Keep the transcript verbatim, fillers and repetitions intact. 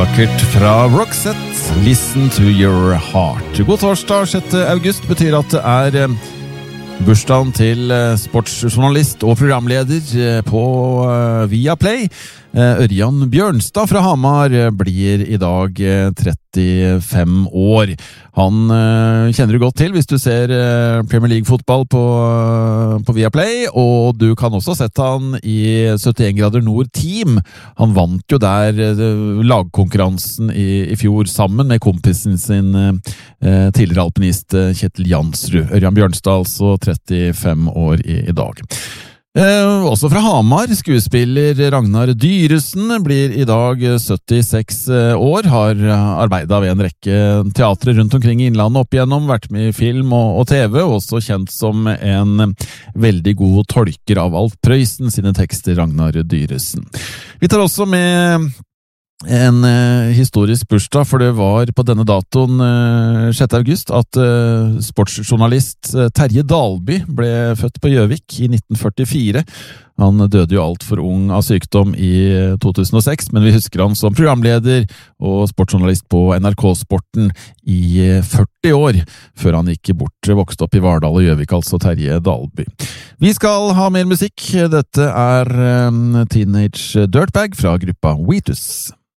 Vakkert fra Roxette, Listen to your heart. God torsdag, sjette august betyr at det er eh, bursdagen til eh, sportsjournalist og programleder eh, på eh, Viaplay. Eh, Ørjan Bjørnstad fra Hamar eh, blir i dag eh, trettifem år. Han eh, kjenner du godt til hvis du ser eh, Premier League-fotball på, eh, på Viaplay, og du kan også sette han i syttien grader nord team. Han vant jo der eh, lagkonkurransen i, i fjor sammen med kompisen sin eh, tidligere alpinist eh, Kjetil Jansrud. Ørjan Bjørnstad altså trettifem år i, i dag. Eh, også fra Hamar, skuespiller Ragnar Dyresen blir i dag syttiseks år, har arbeidet ved en rekke teatre rundt omkring i Innlandet opp igjennom, vært med i film og, og TV, også kjent som en veldig god tolker av Alf Prøysen sine tekster, Ragnar Dyresen. Vi tar også med en eh, historisk bursdag, for det var på denne datoen eh, sjette august at eh, sportsjournalist eh, Terje Dalby ble født på Gjøvik i nitten førtifire. Han døde jo alt for ung av sykdom i to tusen og seks, men vi husker han som programleder og sportsjournalist på N R K-sporten i førti år, før han gikk bort, vokste opp i Vardal og Gjøvik, altså Terje Dalby. Vi skal ha mer musikk. Dette er um, Teenage Dirtbag fra gruppa Wheatus.